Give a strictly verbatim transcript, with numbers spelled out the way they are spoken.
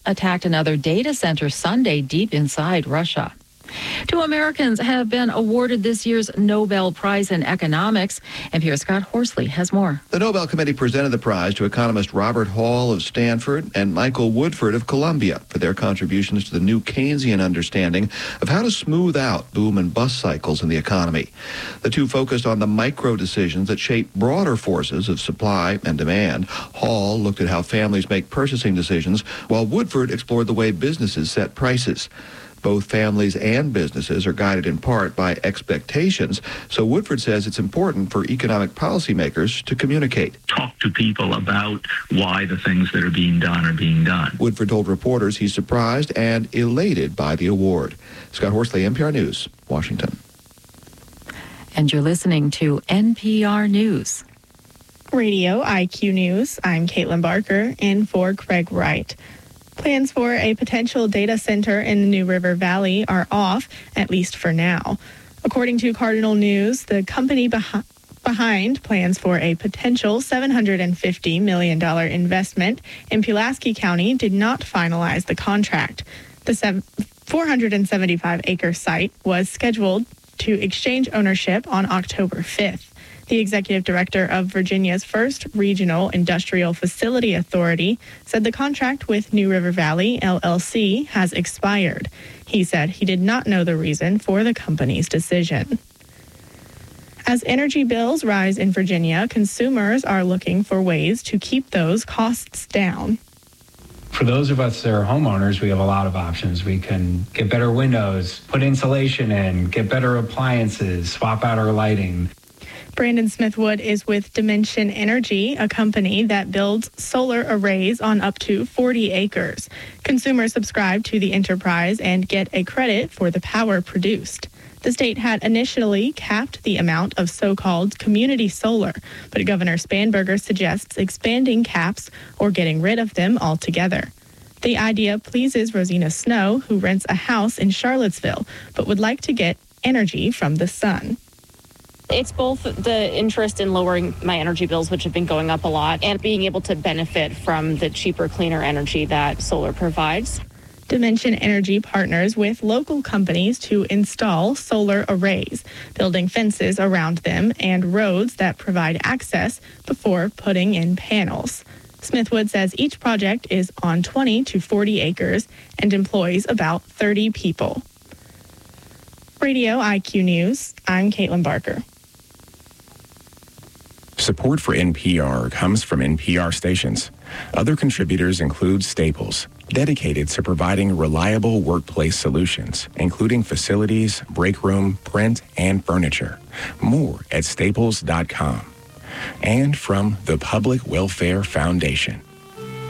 attacked another data center Sunday deep inside Russia. Two Americans have been awarded this year's Nobel Prize in Economics. N P R's Scott Horsley has more. The Nobel Committee presented the prize to economist Robert Hall of Stanford and Michael Woodford of Columbia for their contributions to the new Keynesian understanding of how to smooth out boom and bust cycles in the economy. The two focused on the micro decisions that shape broader forces of supply and demand. Hall looked at how families make purchasing decisions, while Woodford explored the way businesses set prices. Both families and businesses are guided in part by expectations, so Woodford says it's important for economic policymakers to communicate. Talk to people about why the things that are being done are being done. Woodford told reporters he's surprised and elated by the award. Scott Horsley, N P R News, Washington. And you're listening to N P R News. Radio I Q News, I'm Caitlin Barker, in for Craig Wright. Plans for a potential data center in the New River Valley are off, at least for now. According to Cardinal News, the company beh- behind plans for a potential seven hundred fifty million dollars investment in Pulaski County did not finalize the contract. The four hundred seventy-five acre site was scheduled to exchange ownership on October fifth. The executive director of Virginia's first regional industrial facility authority said the contract with New River Valley, L L C, has expired. He said he did not know the reason for the company's decision. As energy bills rise in Virginia, consumers are looking for ways to keep those costs down. For those of us that are homeowners, we have a lot of options. We can get better windows, put insulation in, get better appliances, swap out our lighting. Brandon Smithwood is with Dimension Energy, a company that builds solar arrays on up to forty acres. Consumers subscribe to the enterprise and get a credit for the power produced. The state had initially capped the amount of so-called community solar, but Governor Spanberger suggests expanding caps or getting rid of them altogether. The idea pleases Rosina Snow, who rents a house in Charlottesville, but would like to get energy from the sun. It's both the interest in lowering my energy bills, which have been going up a lot, and being able to benefit from the cheaper, cleaner energy that solar provides. Dimension Energy partners with local companies to install solar arrays, building fences around them and roads that provide access before putting in panels. Smithwood says each project is on twenty to forty acres and employs about thirty people. Radio I Q News, I'm Caitlin Barker. Support for N P R comes from N P R stations. Other contributors include Staples, dedicated to providing reliable workplace solutions, including facilities, break room, print, and furniture. More at staples dot com. And from the Public Welfare Foundation.